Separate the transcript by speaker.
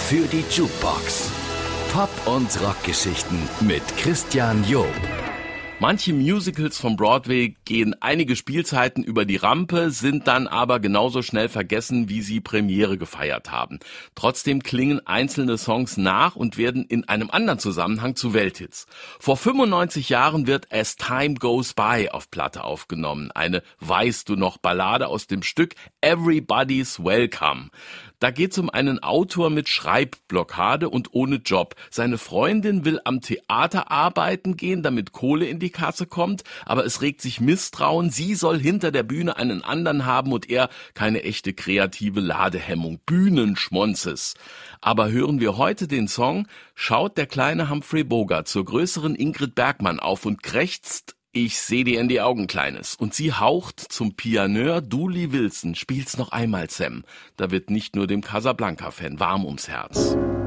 Speaker 1: für die Jukebox. Pop- und Rockgeschichten mit Christian Job.
Speaker 2: Manche Musicals vom Broadway gehen einige Spielzeiten über die Rampe, sind dann aber genauso schnell vergessen, wie sie Premiere gefeiert haben. Trotzdem klingen einzelne Songs nach und werden in einem anderen Zusammenhang zu Welthits. Vor 95 Jahren wird As Time Goes By auf Platte aufgenommen. Eine Weißt du noch Ballade aus dem Stück Everybody's Welcome. Da geht's um einen Autor mit Schreibblockade und ohne Job. Seine Freundin will am Theater arbeiten gehen, damit Kohle in die Kasse kommt, aber es regt sich Misstrauen. Sie soll hinter der Bühne einen anderen haben und er keine echte kreative Ladehemmung. Bühnenschmonzes. Aber hören wir heute den Song, schaut der kleine Humphrey Bogart zur größeren Ingrid Bergmann auf und krächzt: Ich seh dir in die Augen, Kleines. Und sie haucht zum Pianeur Dooley Wilson. Spiel's noch einmal, Sam. Da wird nicht nur dem Casablanca-Fan warm ums Herz.